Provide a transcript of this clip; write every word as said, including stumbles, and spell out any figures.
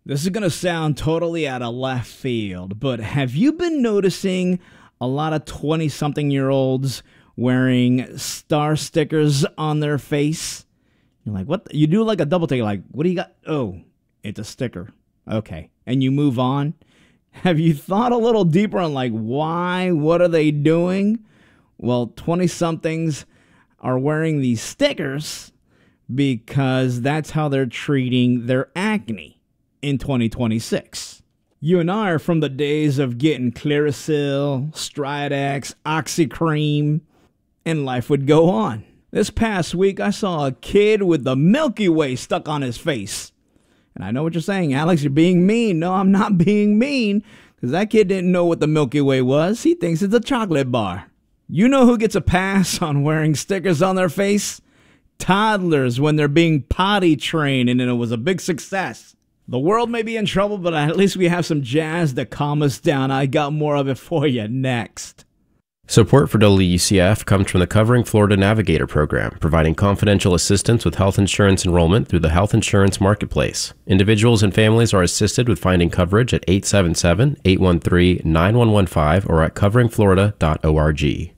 This is going to sound totally out of left field, but have you been noticing a lot of twenty-something-year-olds wearing star stickers on their face? You're like, what? The? You do like a double take, like, what do you got? Oh, it's a sticker. Okay. And you move on. Have you thought a little deeper on, like, why? What are they doing? Well, twenty-somethings are wearing these stickers because that's how they're treating their acne in twenty twenty-six. You and I are from the days of getting Clearasil, Stridex, OxyCream, and life would go on. This past week, I saw a kid with the Milky Way stuck on his face. And I know what you're saying, Alex, you're being mean. No, I'm not being mean, because that kid didn't know what the Milky Way was. He thinks it's a chocolate bar. You know who gets a pass on wearing stickers on their face? Toddlers, when they're being potty trained, and it was a big success. The world may be in trouble, but at least we have some jazz to calm us down. I got more of it for you next. Support for W U C F comes from the Covering Florida Navigator Program, providing confidential assistance with health insurance enrollment through the Health Insurance Marketplace. Individuals and families are assisted with finding coverage at eight seven seven, eight one three, nine one one five or at covering florida dot org.